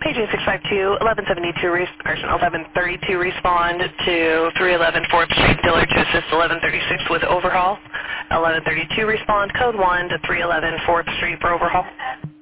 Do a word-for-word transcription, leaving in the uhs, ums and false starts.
Paging six five two, eleven seventy-two, res- correction, eleven thirty-two, respond to three eleven fourth Street, Dillard to assist eleven thirty-six with overhaul. eleven thirty-two, respond code one to three eleven fourth Street for overhaul.